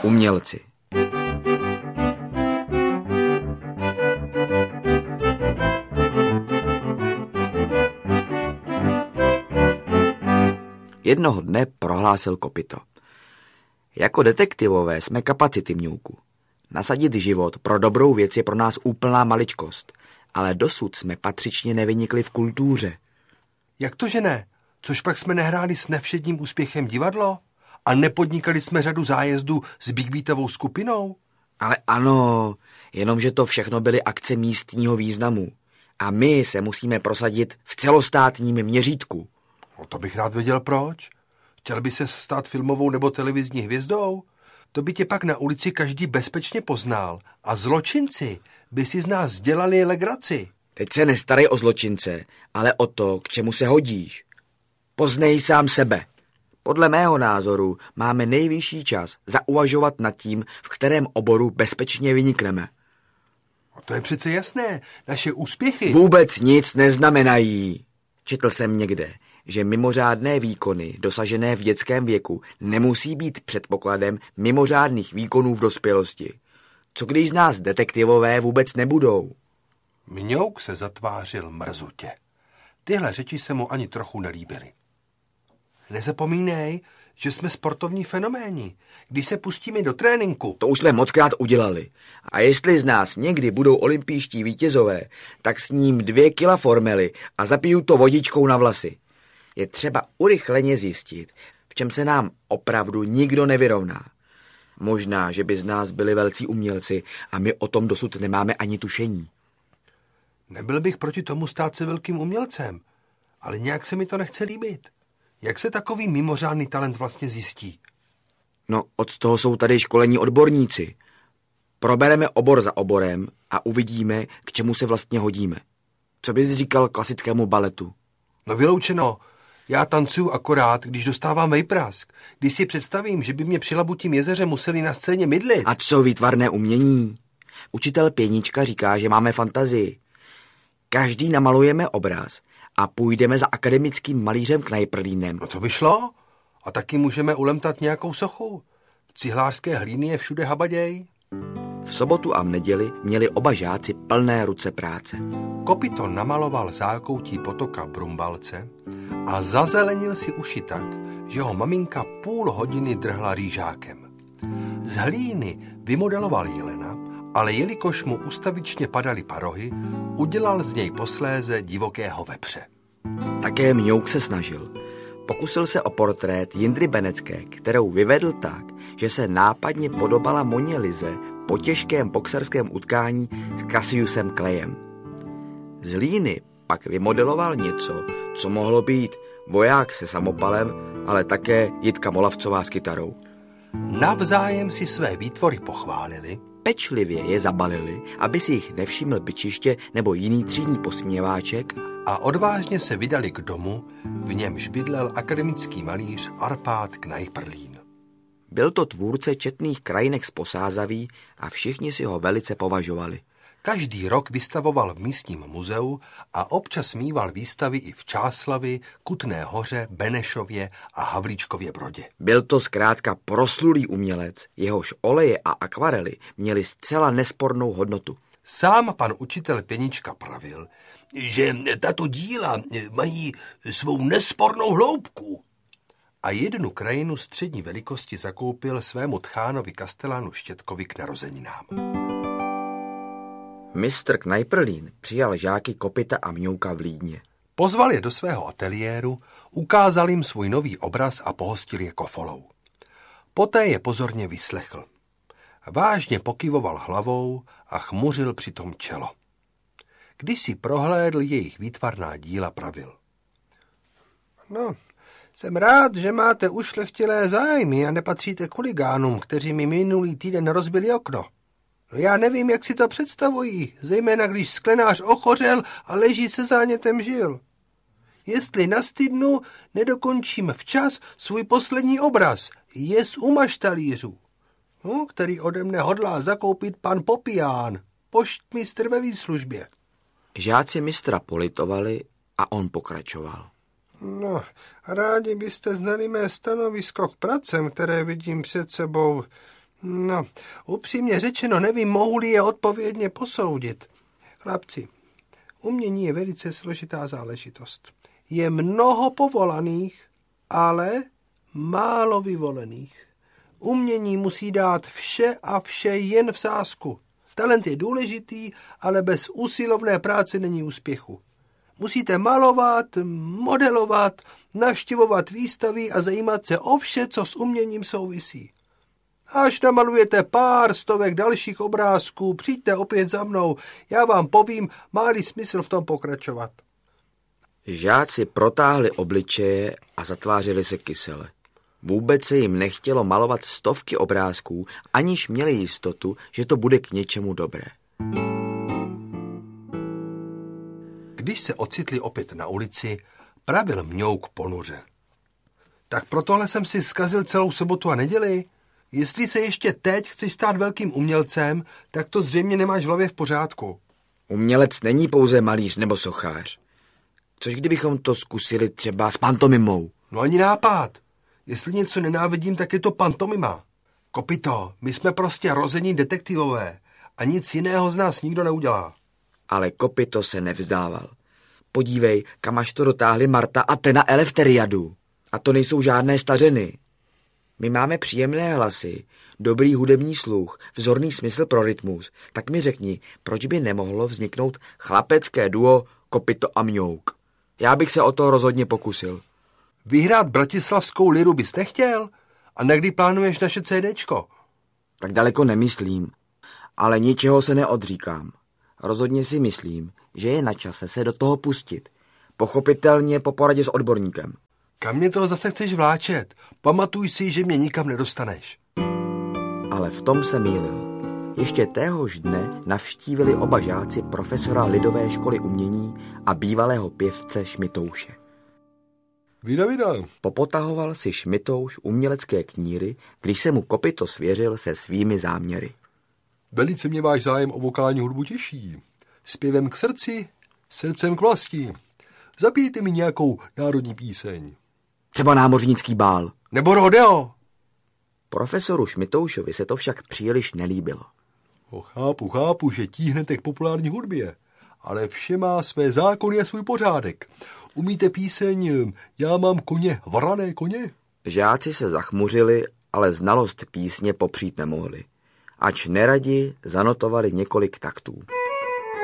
umělci. Jednoho dne prohlásil Kopyto. Jako detektivové jsme kapacity, Mňouku. Nasadit život pro dobrou věc je pro nás úplná maličkost, ale dosud jsme patřičně nevynikli v kultuře. Jak to, že ne? Což pak jsme nehráli s nevšedním úspěchem divadlo? A nepodnikali jsme řadu zájezdů s Big Beatovou skupinou? Ale ano, jenomže to všechno byly akce místního významu. A my se musíme prosadit v celostátním měřítku. No to bych rád věděl proč. Chtěl by ses stát filmovou nebo televizní hvězdou? To by tě pak na ulici každý bezpečně poznal. A zločinci by si z nás dělali legraci. Teď se nestarej o zločince, ale o to, k čemu se hodíš. Poznej sám sebe. Podle mého názoru máme nejvyšší čas zauvažovat nad tím, v kterém oboru bezpečně vynikneme. A to je přece jasné. Naše úspěchy vůbec nic neznamenají. Četl jsem někde, že mimořádné výkony dosažené v dětském věku nemusí být předpokladem mimořádných výkonů v dospělosti. Co když z nás detektivové vůbec nebudou? Mňouk se zatvářil mrzutě. Tyhle řeči se mu ani trochu nelíbily. Nezapomínej, že jsme sportovní fenoméni. Když se pustíme do tréninku... To už jsme mockrát udělali. A jestli z nás někdy budou olympijští vítězové, tak s ním 2 kila formely a zapiju to vodičkou na vlasy. Je třeba urychleně zjistit, v čem se nám opravdu nikdo nevyrovná. Možná, že by z nás byli velcí umělci a my o tom dosud nemáme ani tušení. Nebyl bych proti tomu stát se velkým umělcem, ale nějak se mi to nechce líbit. Jak se takový mimořádný talent vlastně zjistí? No, od toho jsou tady školení odborníci. Probereme obor za oborem a uvidíme, k čemu se vlastně hodíme. Co bys říkal klasickému baletu? No vyloučeno. Já tancuju akorát, když dostávám vejprask. Když si představím, že by mě při Labutím jezeře museli na scéně mydlit. A co výtvarné umění? Učitel Pěnička říká, že máme fantazii. Každý namalujeme obraz a půjdeme za akademickým malířem Knajprlínem. No to by šlo. A taky můžeme ulemtat nějakou sochu. Cihlářské hlíny je všude habaděj. V sobotu a v neděli měli oba žáci plné ruce práce. Kopyto namaloval zákoutí potoka Brumbalce a zazelenil si uši tak, že ho maminka půl hodiny drhla rýžákem. Z hlíny vymodeloval jelena, ale jelikož mu ustavičně padaly parohy, udělal z něj posléze divokého vepře. Také Mňouk se snažil. Pokusil se o portrét Jindry Benecké, kterou vyvedl tak, že se nápadně podobala Moně Lize po těžkém boxerském utkání s Cassiusem Clayem. Z hlíny pak vymodeloval něco, co mohlo být voják se samopalem, ale také Jitka Molavcová s kytarou. Navzájem si své výtvory pochválili, pečlivě je zabalili, aby si jich nevšiml bičiště nebo jiný třídní posměváček, a odvážně se vydali k domu, v němž bydlel akademický malíř Arpád Knajprlín. Byl to tvůrce četných krajinek z Posázaví a všichni si ho velice považovali. Každý rok vystavoval v místním muzeu a občas mýval výstavy i v Čáslavi, Kutné Hoře, Benešově a Havlíčkově Brodě. Byl to zkrátka proslulý umělec, jehož oleje a akvarely měly zcela nespornou hodnotu. Sám pan učitel Pěnička pravil, že tato díla mají svou nespornou hloubku. A jednu krajinu střední velikosti zakoupil svému tchánovi Kastelánu Štětkovi k narozeninám. Mistr Knajprlín přijal žáky Kopyta a Mňouka v Lídně. Pozval je do svého ateliéru, ukázal jim svůj nový obraz a pohostil je kofolou. Poté je pozorně vyslechl. Vážně pokyvoval hlavou a chmuřil přitom čelo. Když si prohlédl jejich výtvarná díla, pravil. No, jsem rád, že máte ušlechtilé zájmy a nepatříte kuligánům, kteří mi minulý týden rozbili okno. No já nevím, jak si to představují, zejména když sklenář ochořel a leží se zánětem žil. Jestli nastydnu, nedokončím včas svůj poslední obraz, Jez u maštalířů, který ode mne hodlá zakoupit pan Popián, poštmistr ve výslužbě. Žáci mistra politovali a on pokračoval. No, rádi byste znali mé stanovisko k pracem, které vidím před sebou. No, upřímně řečeno, nevím, mohu-li je odpovědně posoudit. Chlapci, umění je velice složitá záležitost. Je mnoho povolaných, ale málo vyvolených. Umění musí dát vše a vše jen v sázku. Talent je důležitý, ale bez usilovné práce není úspěchu. Musíte malovat, modelovat, navštěvovat výstavy a zajímat se o vše, co s uměním souvisí. Až namalujete pár stovek dalších obrázků, přijďte opět za mnou, já vám povím, má-li smysl v tom pokračovat. Žáci protáhli obličeje a zatvářili se kysele. Vůbec se jim nechtělo malovat stovky obrázků, aniž měli jistotu, že to bude k něčemu dobré. Když se ocitli opět na ulici, pravil Mňouk ponuře. Tak pro tohle jsem si zkazil celou sobotu a neděli. Jestli se ještě teď chceš stát velkým umělcem, tak to zřejmě nemáš v hlavě v pořádku. Umělec není pouze malíř nebo sochař. Což kdybychom to zkusili třeba s pantomimou? No ani nápad. Jestli něco nenávidím, tak je to pantomima. Kopito, my jsme prostě rození detektivové a nic jiného z nás nikdo neudělá. Ale Kopito se nevzdával. Podívej, kam až to dotáhli Marta a Tena Eleftheriadu. A to nejsou žádné stařeny. My máme příjemné hlasy, dobrý hudební sluch, vzorný smysl pro rytmus. Tak mi řekni, proč by nemohlo vzniknout chlapecké duo Kopito a Mňouk? Já bych se o to rozhodně pokusil. Vyhrát bratislavskou liru bys nechtěl? A na kdy plánuješ naše CDčko? Tak daleko nemyslím, ale ničeho se neodříkám. Rozhodně si myslím, že je na čase se do toho pustit. Pochopitelně po poradě s odborníkem. Kam mě toho zase chceš vláčet? Pamatuj si, že mě nikam nedostaneš. Ale v tom se mýlil. Ještě téhož dne navštívili oba žáci profesora Lidové školy umění a bývalého pěvce Šmitouše. Vida. Popotahoval si Šmitouš umělecké kníry, když se mu Kopito svěřil se svými záměry. Velice mě váš zájem o vokální hudbu těší. Zpěvem k srdci, srdcem k vlasti. Zabijte mi nějakou národní píseň. Třeba námořnický bál. Nebo rodeo. Profesoru Šmitoušovi se to však příliš nelíbilo. Chápu, že tíhnete k populární hudbě, ale vše má své zákony a svůj pořádek. Umíte píseň Já mám koně, varané koně? Žáci se zachmuřili, ale znalost písně popřít nemohli. Ač neradi zanotovali několik taktů.